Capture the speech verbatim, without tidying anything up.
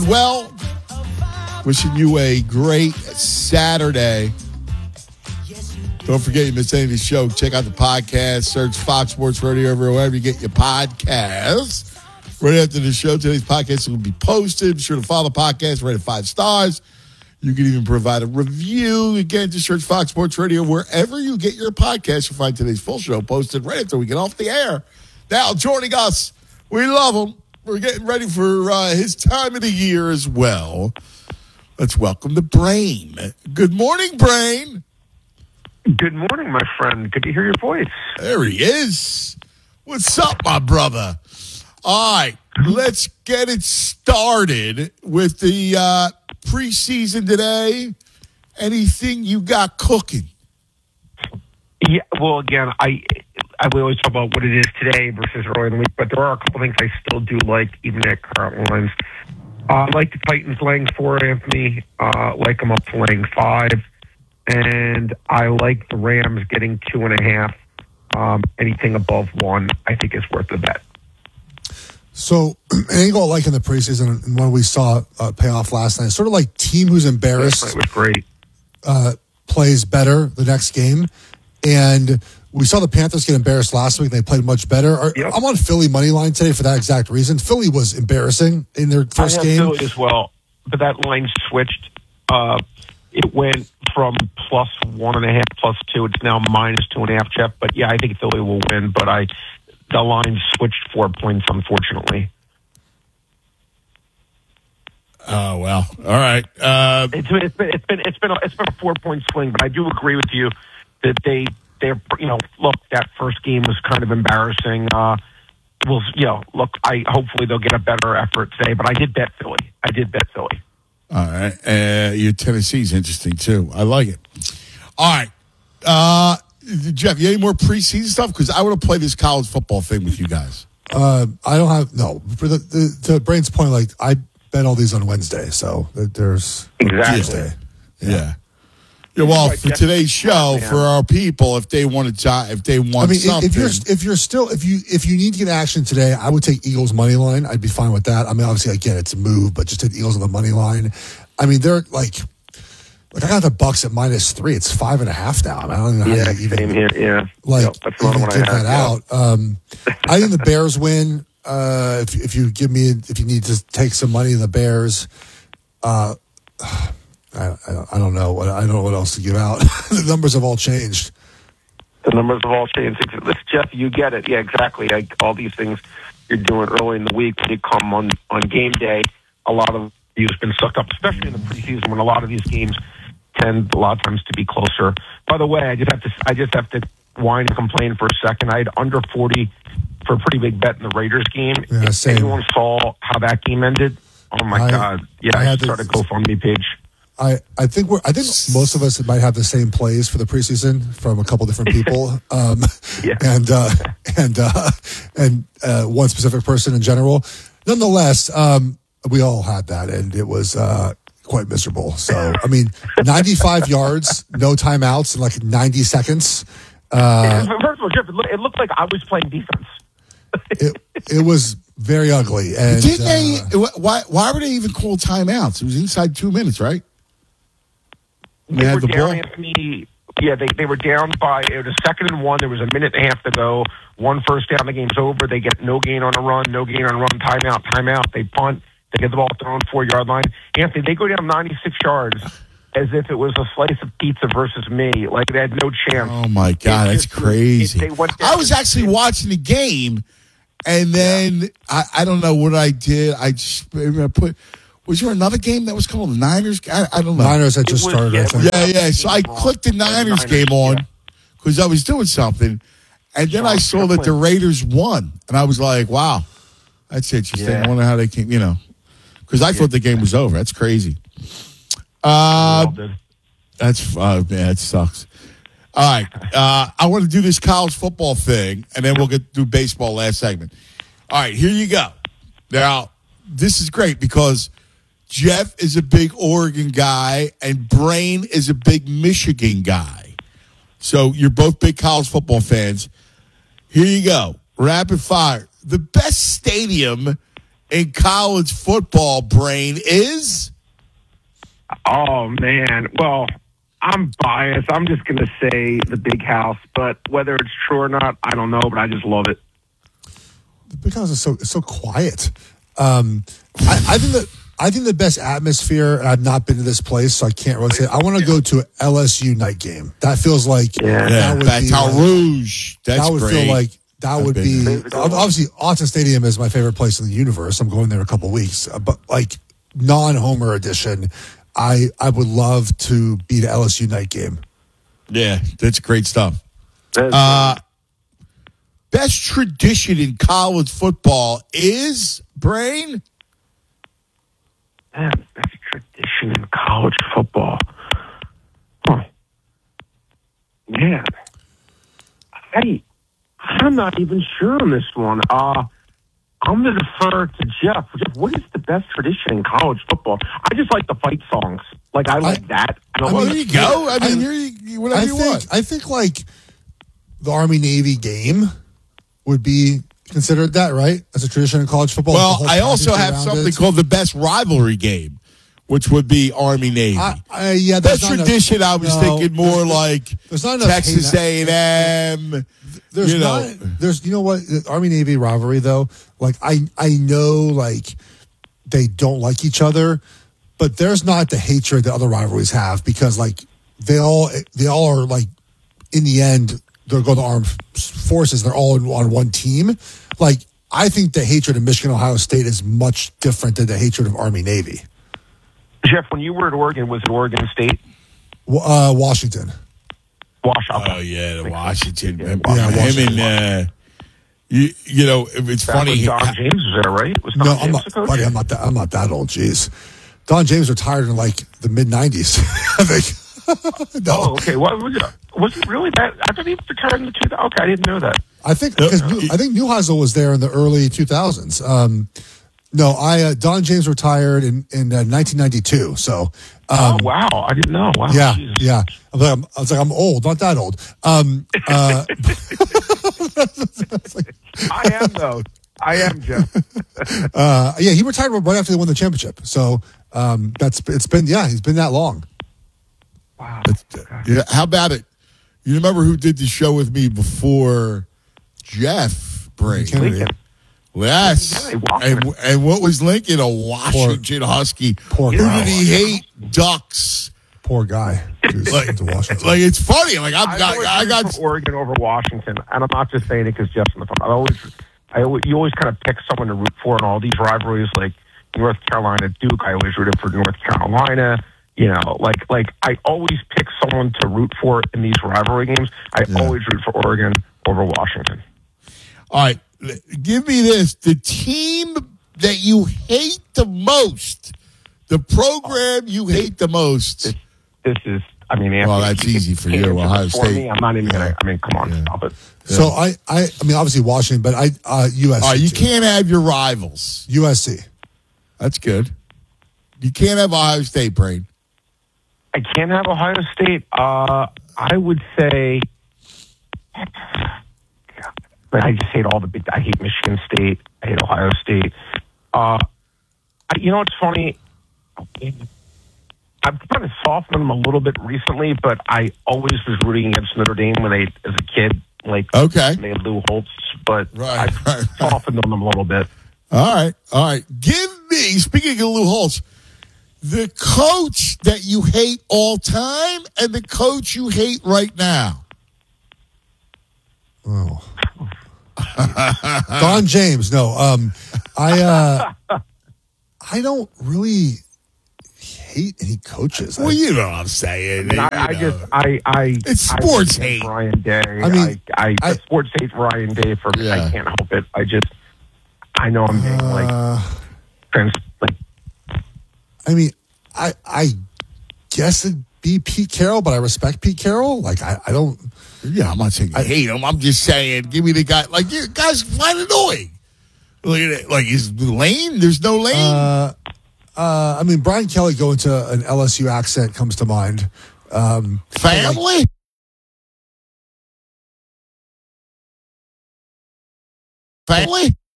Well, wishing you a great Saturday. Don't forget, you missed any of the show. Check out the podcast. Search Fox Sports Radio everywhere, wherever you get your podcasts. Right after the show, today's podcast will be posted. Be sure to follow the podcast, rate it five stars. You can even provide a review. Again, just search Fox Sports Radio wherever you get your podcast. You'll find today's full show posted right after we get off the air. Now, joining us, we love him. We're getting ready for uh, his time of the year as well. Let's welcome the Brain. Good morning, Brain. Good morning, my friend. Good to hear your voice. There he is. What's up, my brother? All right, let's get it started with the uh, preseason today. Anything you got cooking? Yeah, well, again, I, I we always talk about what it is today versus earlier in the week, but there are a couple things I still do like, even at current lines. Uh, I like the Titans laying four, Anthony. Uh, like them up to laying five. And I like the Rams getting two and a half. Um, anything above one, I think is worth the bet. So, an angle I like in the preseason, and one we saw uh, pay off last night, sort of like team who's embarrassed It was great. Uh, plays better the next game. And we saw the Panthers get embarrassed last week. They played much better. Are, Yep. I'm on Philly money line today for that exact reason. Philly was embarrassing in their first I have game. Philly as well, but that line switched. Uh, it went from plus one and a half, plus two. It's now minus two and a half, Jeff. But yeah, I think Philly will win. But I, the line switched four points, unfortunately. Oh, well. All right. Uh, It's, it's been it's been it's been a, it's been a four point swing. But I do agree with you that they they're you know look, that first game was kind of embarrassing. Uh, we'll you know look, I hopefully they'll get a better effort today. But I did bet Philly. I did bet Philly. all right. Uh, your Tennessee's interesting, too. I like it. All right. Uh, Jeff, you have any more preseason stuff? Because I want to play this college football thing with you guys. Uh, I don't have, no. For the, the, to Brain's point, like, I bet all these on Wednesday, so there's Exactly. Tuesday. Yeah. Yeah, well, Right, for Jeff. today's show, Yeah. for our people, if they want to, if they want I mean, something, if you're if you're still if you if you need to get action today, I would take Eagles money line. I'd be fine with that. I mean, obviously, again, it's a move, but just take the Eagles on the money line. I mean, they're like, like I got the Bucks at minus three. It's five and a half now. I, mean, I don't even know Yeah, how you even same here. Yeah, like Yep, that's another even one I give have. that yeah. out. Um, I think the Bears win. Uh, if if you give me if you need to take some money in the Bears, uh, I, I don't I don't know what I don't know what else to give out. The numbers have all changed. The numbers have all changed. This, Jeff, you get it. Yeah, exactly. Like all these things you're doing early in the week, when you come on, on game day, a lot of you've been sucked up, especially in the preseason when a lot of these games tend a lot of times to be closer. By the way, I just have to I just have to whine and complain for a second. I had under forty for a pretty big bet in the Raiders game. Yeah, if same. anyone saw how that game ended, oh my I- God. Yeah, I I, had started to- a GoFundMe page. I, I think we're I think most of us might have the same plays for the preseason from a couple different people, um, Yeah. and uh, and uh, and uh, one specific person in general. Nonetheless, um, we all had that, and it was uh, quite miserable. So I mean, ninety-five yards, no timeouts, in like ninety seconds. Uh, First of all, Jeff, it looked, it looked like I was playing defense. it it was very ugly. And didn't uh, they? Why? Why were they even called timeouts? It was inside two minutes, right? They had were the down, ball? Anthony. Yeah, they, they were down by it was a second and one. There was a minute and a half to go. One first down, the game's over. They get no gain on a run, no gain on a run, timeout, timeout. They punt. They get the ball thrown four yard line. Anthony, they go down ninety-six yards as if it was a slice of pizza versus me. Like they had no chance. Oh my God, It that's just- crazy! it- they went down I was actually watching the game, and then I, I don't know what I did. I just I put. Was there another game that was called the Niners? I, I don't know. Niners had just was- started. yeah, I it think. was- Yeah, yeah. So I clicked the Niners Niners, game on yeah. because I was doing something, and then I saw that the Raiders won, and I was like, "Wow, that's interesting." Yeah. I wonder how they came. You know, because I thought the game was over. That's crazy. Uh, Well done. that's uh, man, it sucks. All right, uh, I want to do this college football thing, and then we'll get through baseball last segment. All right, here you go. Now, this is great because Jeff is a big Oregon guy, and Brain is a big Michigan guy. So you're both big college football fans. Here you go. Rapid fire. The best stadium in college football, Brain, is? Oh, man. Well, I'm biased. I'm just going to say the Big House, but whether it's true or not, I don't know, but I just love it. The Big House is so it's so quiet. Um, I, I think that I think the best atmosphere, and I've not been to this place, so I can't really say it. I want to go to an L S U night game. That feels like Yeah. that Yeah, would Baton be like- Rouge. That's that would great. feel like that I've would been be there. obviously Autzen Stadium is my favorite place in the universe. I'm going there in a couple of weeks, Uh, but like non-Homer edition, I I would love to be to L S U night game. Yeah, that's great stuff. That's- Uh, best tradition in college football is, Brain? Man, that's a tradition in college football. Huh. Man, I, I'm not even sure on this one. Uh, I'm going to defer to Jeff. Jeff, what is the best tradition in college football? I just like the fight songs. Like, I like I- that. I don't I Well, like there you go. I mean, I- here you, whatever I you think want. I think like the Army Navy game would be considered that, right? As a tradition in college football. Well, The whole I also package have around something it. called the best rivalry game, which would be Army Navy. I, I, yeah, Best there's not enough- tradition, I was no, thinking more there's- like there's not enough Texas hate- A and M. There's you know. not. There's. You know what? The Army Navy rivalry though. Like I. I know. Like they don't like each other, but there's not the hatred that other rivalries have because like they all. They all are like. In the end, they're going to armed forces. They're all on one team. Like I think the hatred of Michigan Ohio State is much different than the hatred of Army Navy. Jeff, when you were at Oregon, was it Oregon State? Uh, Washington. Wash up. Oh yeah, the Washington. Yeah, man. Yeah, him Washington. and uh, you, you know, it's Back funny. when Don James was there, right? Was Don No, James I'm the not, coach? buddy. I'm not that. I'm not that old. Jeez, Don James retired in like the mid nineties. I think. no, Oh, okay. What was it? Was it really that? I thought he retired in the two thousand. Okay, I didn't know that. I think because I think Neuheisel was there in the early two thousands. Um, no, I uh, Don James retired in in uh, nineteen ninety-two. So Oh um, wow, I didn't know. Wow, yeah, Jesus. yeah. I was, like, I'm, I was like, I'm old, not that old. Um, uh, I am though. I am, Jeff. uh, yeah, he retired right after they won the championship. So um, that's it's been yeah, he's been that long. Wow. Yeah, how about it? You remember who did the show with me before Jeff Brain? Kennedy. Lincoln. Yes. Yeah, Walker. And, and what was Lincoln? A Washington Husky. poor Who guy. did he hate? Ducks. Poor guy. Dude, Like, to Washington. like it's funny. Like I'm, I've I, always I rooted got. for Oregon over Washington, and I'm not just saying it because Jeff's on the phone. I always, I always, you always kind of pick someone to root for in all these rivalries, like North Carolina, Duke. I always rooted for North Carolina. You know, like like I always pick someone to root for in these rivalry games. I Yeah. always root for Oregon over Washington. All right, give me this: the team that you hate the most, the program you hate the most. This, this is, I mean, Well, Anthony, that's you easy can- for you you, can't answer Ohio this for State. me. I'm not even Yeah. gonna. I mean, come on, Yeah. stop it. So I, I, I mean, obviously Washington, but I, uh, U S C. All right, you too. can't have your rivals. U S C. That's good. You can't have Ohio State, Brain. I can't have Ohio State. Uh, I would say, but I just hate all the big. I hate Michigan State. I hate Ohio State. Uh, I, you know what's funny? I've kind of softened them a little bit recently, but I always was rooting against Notre Dame when they, as a kid, like Okay. they had Lou Holtz. But Right, I've right, right. softened on them a little bit. All right, all right. Give me, speaking of Lou Holtz, the coach that you hate all time and the coach you hate right now. Oh. Don James. No. Um, I, uh, I don't really hate any coaches. Well, I, you know what I'm saying. I, I You just, know. I, I, It's I sports hate hate. Ryan Day. I mean, I, I, I- sports hate Ryan Day for me. Yeah. I can't help it. I just, I know I'm being like, uh, trans, like, I mean, I, I guess it'd be Pete Carroll, but I respect Pete Carroll. Like, I, I don't. Yeah, I'm not saying I hate him. I'm just saying, give me the guy. Like, you guys find annoying. Look at it. Like, is Lane? There's no Lane. Uh, uh, I mean, Brian Kelly going to an L S U accent comes to mind. Um, Family. Family.